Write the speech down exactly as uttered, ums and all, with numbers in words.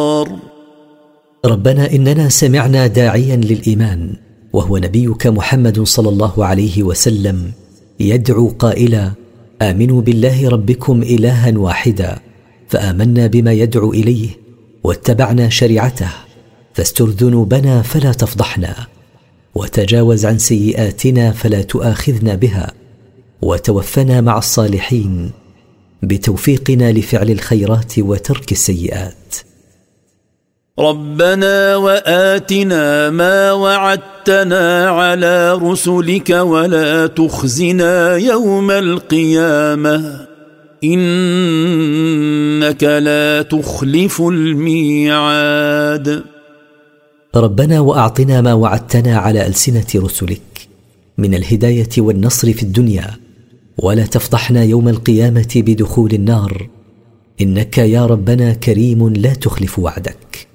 ربنا إننا سمعنا داعيا للإيمان وهو نبيك محمد صلى الله عليه وسلم يدعو قائلا: آمنوا بالله ربكم إلها واحدا، فآمنا بما يدعو إليه واتبعنا شريعته، فاستر ذنوبنا فلا تفضحنا، وتجاوز عن سيئاتنا فلا تؤاخذنا بها، وتوفنا مع الصالحين بتوفيقنا لفعل الخيرات وترك السيئات. ربنا وآتنا ما وعدتنا على رسلك ولا تخزنا يوم القيامة إنك لا تخلف الميعاد. ربنا وأعطنا ما وعدتنا على ألسنة رسلك من الهداية والنصر في الدنيا، ولا تفضحنا يوم القيامة بدخول النار، إنك يا ربنا كريم لا تخلف وعدك.